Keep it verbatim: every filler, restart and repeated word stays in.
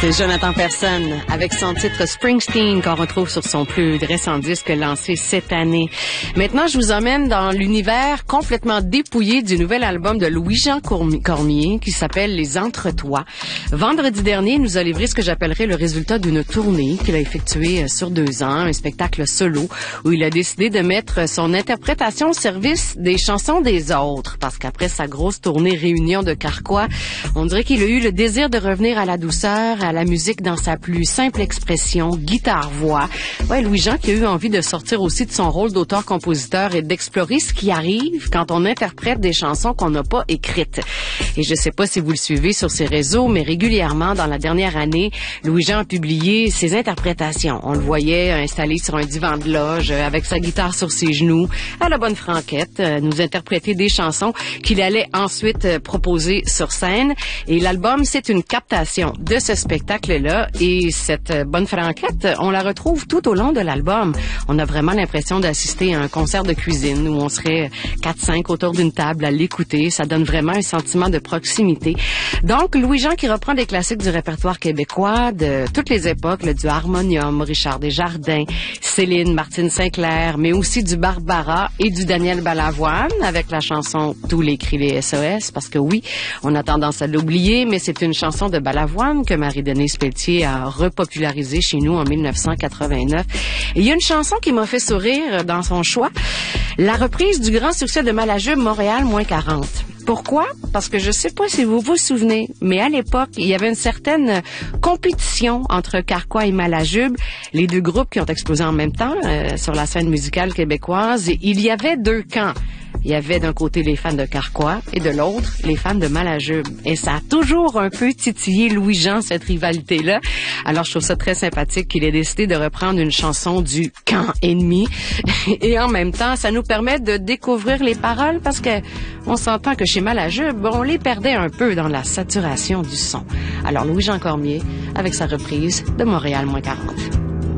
C'est Jonathan Persson avec son titre Springsteen qu'on retrouve sur son plus récent disque lancé cette année. Maintenant, je vous emmène dans l'univers complètement dépouillé du nouvel album de Louis-Jean Cormier qui s'appelle Les Entretois. Vendredi dernier, il nous a livré ce que j'appellerais le résultat d'une tournée qu'il a effectuée sur deux ans, un spectacle solo où il a décidé de mettre son interprétation au service des chansons des autres parce qu'après sa grosse tournée Réunion de Carquois, on dirait qu'il a eu le désir de revenir à la douceur, à la musique dans sa plus simple expression, guitare-voix. Ouais, Louis-Jean qui a eu envie de sortir aussi de son rôle d'auteur-compositeur et d'explorer ce qui arrive quand on interprète des chansons qu'on n'a pas écrites. Et je sais pas si vous le suivez sur ses réseaux, mais régulièrement, dans la dernière année, Louis-Jean a publié ses interprétations. On le voyait installé sur un divan de loge, avec sa guitare sur ses genoux, à la bonne franquette, nous interpréter des chansons qu'il allait ensuite proposer sur scène. Et l'album, c'est une captation de ce spectacle-là. Et cette bonne franquette, on la retrouve tout au long de l'album. On a vraiment l'impression d'assister à un concert de cuisine où on serait quatre cinq autour d'une table à l'écouter. Ça donne vraiment un sentiment de proximité. Donc, Louis-Jean qui reprend des classiques du répertoire québécois de toutes les époques, le du harmonium, Richard Desjardins, Céline, Martine Sinclair, mais aussi du Barbara et du Daniel Balavoine avec la chanson Tous les cris les S O S, parce que oui, on a tendance à l'oublier, mais c'est une chanson de Balavoine que Marie-Denise Pelletier a repopularisée chez nous en mille neuf cent quatre-vingt-neuf. Et il y a une chanson qui m'a fait sourire dans son choix, la reprise du grand succès de Malajube, Montréal moins quarante. Pourquoi? Parce que je sais pas si vous vous souvenez, mais à l'époque, il y avait une certaine compétition entre Carquois et Malajube, les deux groupes qui ont explosé en même temps euh, sur la scène musicale québécoise. Et il y avait deux camps. Il y avait d'un côté les fans de Carquois et de l'autre les fans de Malajube. Et ça a toujours un peu titillé Louis-Jean, cette rivalité-là. Alors je trouve ça très sympathique qu'il ait décidé de reprendre une chanson du camp ennemi. Et en même temps, ça nous permet de découvrir les paroles parce que on s'entend que chez Malajube, on les perdait un peu dans la saturation du son. Alors Louis-Jean Cormier avec sa reprise de Montréal moins quarante.